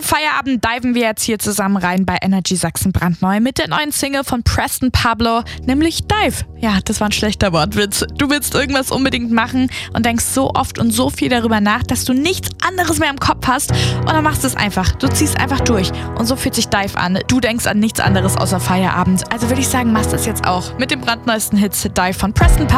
Feierabend diven wir jetzt hier zusammen rein bei Energy Sachsen brandneu mit der neuen Single von Preston Pablo, nämlich Dive. Ja, das war ein schlechter Wortwitz. Du willst irgendwas unbedingt machen und denkst so oft und so viel darüber nach, dass du nichts anderes mehr im Kopf hast und dann machst du es einfach. Du ziehst einfach durch und so fühlt sich Dive an. Du denkst an nichts anderes außer Feierabend. Also würde ich sagen, machst du es jetzt auch mit dem brandneuesten Hit Dive von Preston Pablo.